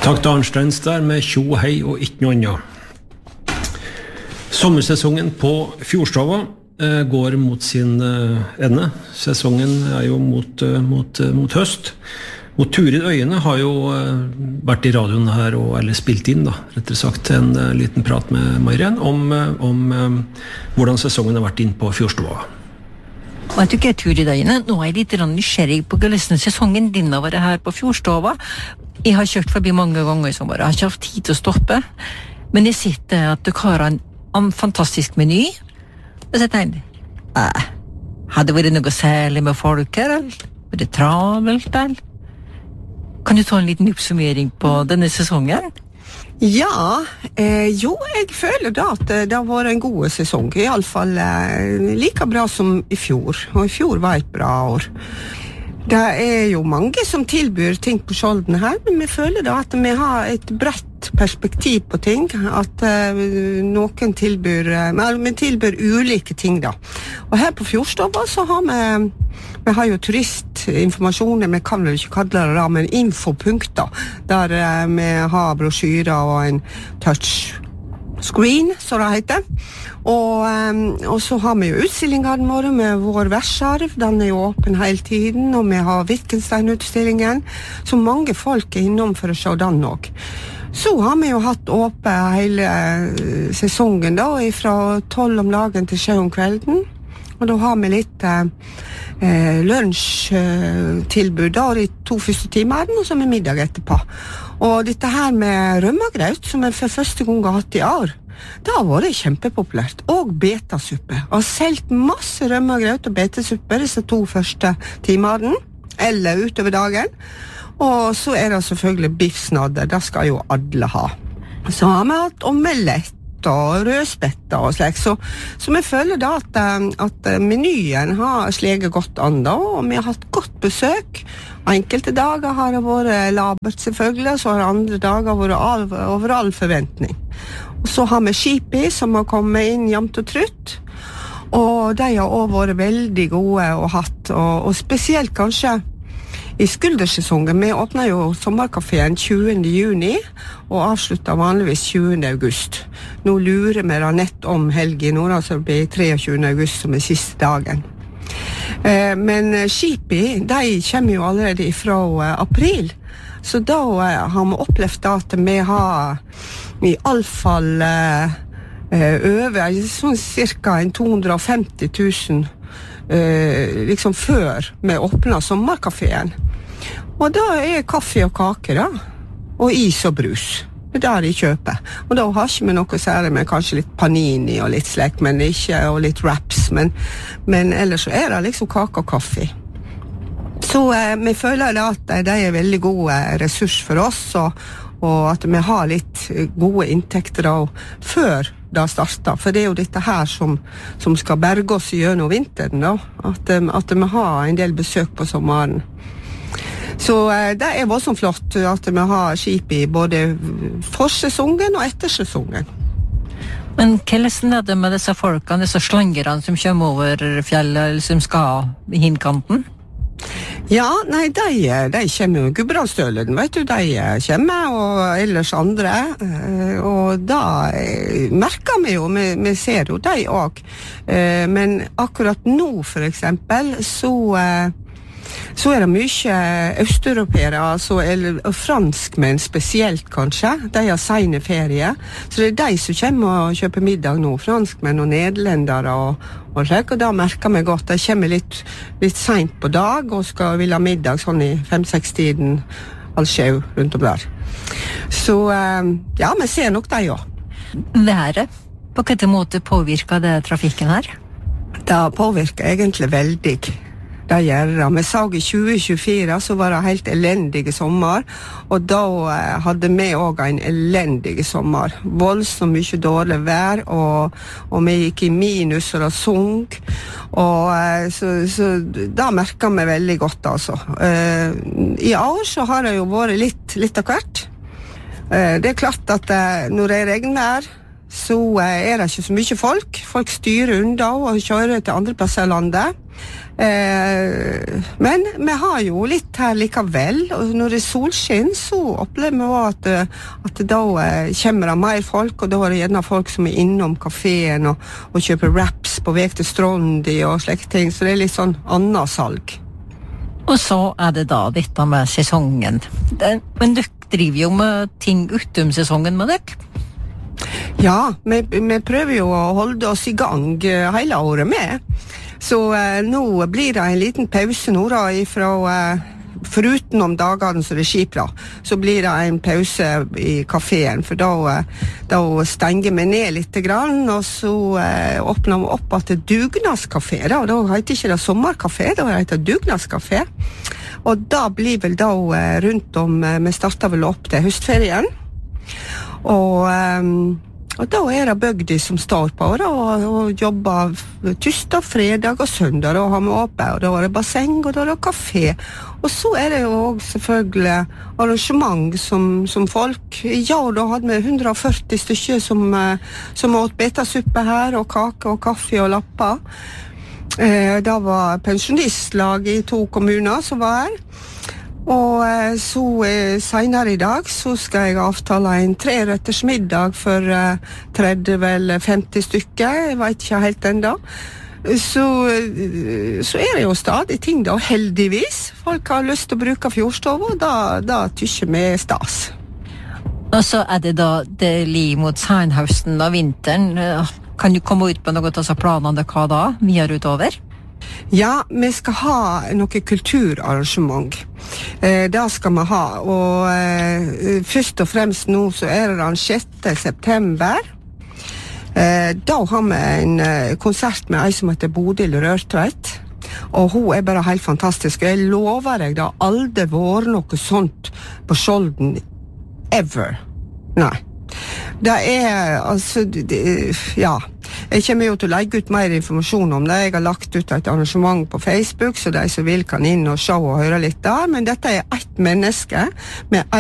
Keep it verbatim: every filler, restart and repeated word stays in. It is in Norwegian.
Takk til Arnsteins der med tjo hei og ikke noe annet. Sommersesongen på Fjordstova eh, går mot sin eh, ende. Sesongen er jo mot, eh, mot, eh, mot høst. Og Turid Øyene har jo eh, vært i radioen her, og, eller spilt inn da, rettere sagt, en eh, liten prat med Marianne om, eh, om eh, hvordan sesongen har vært inn på Fjordstova. Vet du ikke, Turid Øyene, nå er jeg litt nysgjerrig på hvordan sesongen din har vært her på Fjordstova. Jeg har kjørt forbi mange ganger i sommer, jeg har ikke hatt tid til å stoppe, men jeg sitter at du har en, en fantastisk meny, og så tenker jeg, eh, hadde det vært noe særlig med folk her, eller? Var det travelt, eller? Kan du ta en liten oppsummering på denne sesongen? Ja, eh, jo, jeg føler da at det har vært en god sesong, i alle fall eh, like bra som i fjor, og i fjor var et bra år. Det er jo mange som tilbyr ting på Skjolden her, men vi føler da at vi har et bredt perspektiv på ting, at uh, noen tilbyr, uh, vi tilbyr ulike ting da. Og her på Fjordstova så har vi, vi har jo turistinformasjoner, vi kan vel ikke kalle det da, men infopunkter, der uh, vi har brosjyrer og en touch screen, så det heter. Og, um, og så har vi jo utstillingene våre med vår versarv, den er jo åpen hele tiden, og vi har Wittgenstein-utstillingen, så mange folk er innom for å se den også. Så har vi jo hatt åpen hele uh, sesongen da, fra tolv om dagen til sju om kvelden, og da har vi litt uh, uh, lunsjtilbud da, de to første timene, og så med middag etterpå. Og dette her med rømmegraut, som jeg for første gang har hatt i år, det har vært kjempepopulært. Og betasuppe. Jeg har selgt masse rømmegraut og betasuppe disse to første timene, eller utover dagen. Og så er det selvfølgelig biffsnadder, det skal jo alle ha. Så har vi hatt omelett og rødspetta og slik, så, så vi føler da at, at menyen har sleget godt an da, og vi har hatt godt besøk. Enkelte dager har det vært labert selvfølgelig, så har andre dager vært all, over all forventning. Og så har vi Skipi som har kommet inn jevnt og trutt, og de har også vært veldig gode å hatt, og, og spesielt kanskje i skuldersesongen. Vi åpner jo sommerkaféen tjuende juni og avslutter vanligvis tjuende august. Nå lurer vi da nett om helgen, nå da, så det blir treogtjuende august som er siste dagen. Eh, men Skipi, de kommer jo allerede fra eh, april, så da eh, har vi opplevd at vi har i alle fall eh, over sånn cirka to hundre og femti tusen eh, liksom før vi åpner sommerkaféen. Og da er kaffe og kake da, og is og brus. Det er der de kjøper. Og da har ikke vi noe særlig med kanskje litt panini og litt slek, men ikke, og litt wraps, men, men ellers så er det liksom kake og kaffe. Så eh, vi føler da at de er veldig gode ressurs for oss, og, og at vi har litt gode inntekter da, før det starter. For det er jo dette her som, som skal berge oss gjennom vinteren da, at, at vi har en del besøk på sommeren. Så eh, det er også flott at vi har Skipi både forsesongen og ettersesongen. Men hvordan er det med disse folkene, disse slangerne som kommer over fjellet, eller som skal i hinkanten? Ja, nei, de, de kommer jo Gudbrandsdølen, vet du, de kommer, og ellers andre, og da merker vi jo, vi, vi ser jo de også, men akkurat nå for eksempel, så så er det mye østeuropeere, altså, eller franskmenn spesielt kanskje, de har sene ferie, så det er de som kommer og kjøper middag nå, franskmenn og nederlendere og, og slik, og da merker vi godt, de kommer litt, litt sent på dag og skal vil ha middag sånn i fem-seks tiden, halv sjau rundt om der. Så ja, vi ser nok de også. Været, på hvilken måte påvirker det trafikken her? Det påvirker egentlig veldig. Det gjør det. Vi så i tjue tjuefire, så var det helt elendige sommer, og da hadde vi også en elendige sommer. Voldsomt mye dårlig vær, og, og vi gikk i minus, og det sunk, og så, så da merker vi veldig godt, altså. I år så har det jo vært litt, litt av hvert. Det er klart at når det regner, så er det ikke så mye folk. Folk styrer unna og kjører til andre plasser i landet. Eh, men vi har jo litt her likevel, og når det er solskinn, så opplever vi også at, at da eh, kommer det mer folk, og da er det gjerne folk som er innom kaféen og, og kjøper wraps på vei til Strondi og slike ting, så det er litt sånn annet salg. Og så er det da dette med sesongen. Det, men dere driver jo med ting utom sesongen med dere? Ja, vi, vi prøver jo å holde oss i gang hele året med. Så eh, nå blir det en liten pause nå da, ifra, eh, foruten om dagene så det er skipra, så blir det en pause i kaféen, for da, eh, da stenger vi ned litt grann, og så eh, åpner vi opp at det er dugnadskafé, da, og da heter ikke det sommerkafé, da heter det dugnadskafé. Og da blir vel da eh, rundt om, eh, vi starter vel opp til høstferien, og eh, Og da er det bygdi som står på, da, og, og jobber tirsdag, fredag og søndag, da har vi åpent, og da er det basseng, og da er det kafé. Og så er det jo også selvfølgelig arrangement som, som folk. Ja, da hadde vi hundre og førti stykker som, som åt betasuppe her, og kake og kaffe og lapper. Eh, da var pensjonistlag i to kommuner som var her. Og så senere i dag så skal jeg avtale en treretters middag for tretti eller femti stykker, jeg vet ikke helt enda. Så, så er det jo stadig ting da, heldigvis. Folk har lyst til å bruke fjordstova, og da, da tykker vi stas. Og så er det da det li mot senhøsten og vinteren. Kan du komme ut på noe av planene hva da, videre utover? Ja, vi skal ha noe kulturarrangement. Eh, det skal vi ha, og eh, først og fremst nå så er det den sjette september. Eh, da har vi en eh, konsert med ei som heter Bodil Rørtveit, og hun er bare helt fantastisk. Jeg lover deg, det har aldri vært noe sånt på Skjolden, ever. Nei. Det er, altså, det, ja, jeg kommer jo til å legge ut mer informasjon om det. Jeg har lagt ut et arrangement på Facebook, så de som vil kan inn og se og høre litt der, men dette er ett menneske med